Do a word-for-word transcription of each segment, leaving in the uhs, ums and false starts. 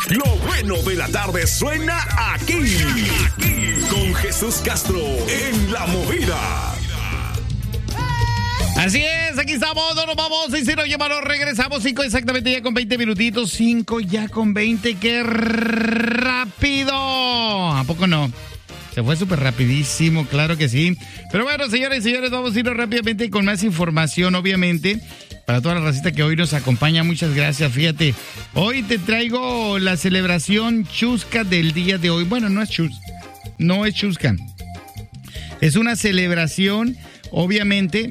Lo bueno de la tarde suena aquí. Aquí. Con Jesús Castro en La Movida. Así es, aquí estamos, no nos vamos, y si nos llamaron, regresamos, cinco exactamente ya con veinte minutitos, cinco ya con veinte, ¡qué rápido! ¿A poco no? Se fue súper rapidísimo, claro que sí. Pero bueno, señores y señores, vamos a ir rápidamente con más información, obviamente, para toda la racita que hoy nos acompaña. Muchas gracias, fíjate. Hoy te traigo la celebración chusca del día de hoy. Bueno, no es chus, no es chusca. Es una celebración, obviamente,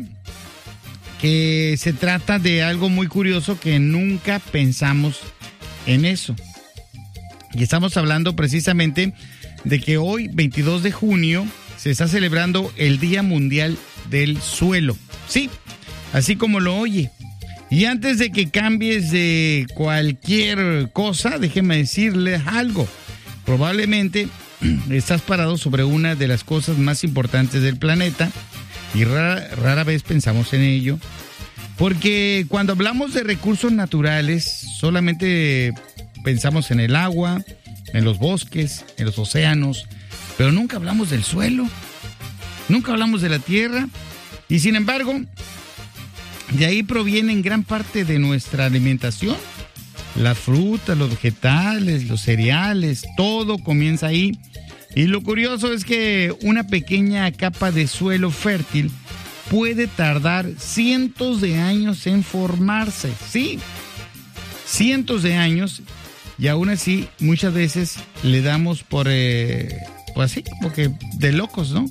que se trata de algo muy curioso que nunca pensamos en eso. Y estamos hablando precisamente de que hoy, veintidós de junio, se está celebrando el Día Mundial del Suelo. Sí, así como lo oye. Y antes de que cambies de cualquier cosa, déjeme decirles algo. Probablemente estás parado sobre una de las cosas más importantes del planeta y rara, rara vez pensamos en ello. Porque cuando hablamos de recursos naturales, solamente pensamos en el agua, en los bosques, en los océanos, pero nunca hablamos del suelo, nunca hablamos de la tierra, y sin embargo, de ahí provienen gran parte de nuestra alimentación. Las frutas, los vegetales, los cereales, todo comienza ahí. Y lo curioso es que una pequeña capa de suelo fértil puede tardar cientos de años en formarse, sí, cientos de años, y aún así muchas veces le damos por, eh, pues así, como que de locos, ¿no?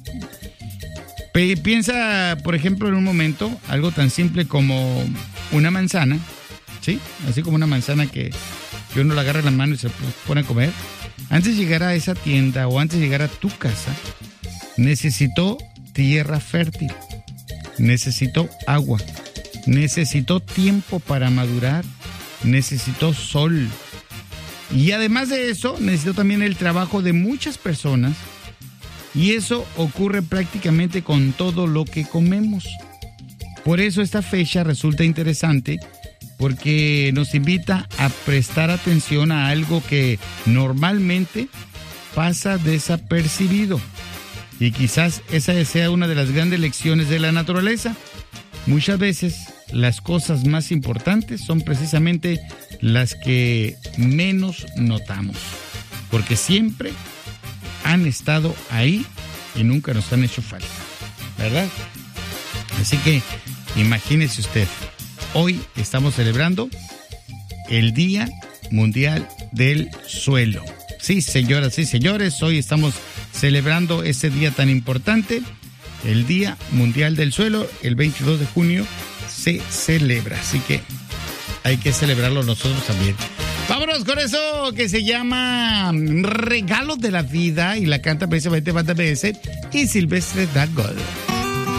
P- piensa, por ejemplo, en un momento, algo tan simple como una manzana, ¿sí? Así como una manzana que, que uno la agarra en la mano y se pone a comer. Antes de llegar a esa tienda o antes de llegar a tu casa, necesitó tierra fértil. Necesitó agua, necesitó tiempo para madurar, necesitó sol. Y además de eso, necesitó también el trabajo de muchas personas. Y eso ocurre prácticamente con todo lo que comemos. Por eso esta fecha resulta interesante, porque nos invita a prestar atención a algo que normalmente pasa desapercibido. Y quizás esa sea una de las grandes lecciones de la naturaleza. Muchas veces las cosas más importantes son precisamente las que menos notamos, porque siempre han estado ahí y nunca nos han hecho falta, ¿verdad? Así que imagínese usted, hoy estamos celebrando el Día Mundial del Suelo. Sí, señoras y señores, hoy estamos celebrando este día tan importante, el Día Mundial del Suelo. El veintidós de junio se celebra, así que hay que celebrarlo nosotros también. Vámonos con eso que se llama Regalos de la Vida, y la canta precisamente Banda B S y Silvestre Dangond.